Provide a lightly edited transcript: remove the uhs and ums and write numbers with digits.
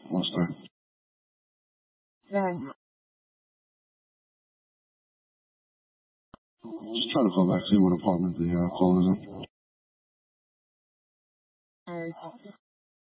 What's that? Just try to call back, see what apartment the call is in.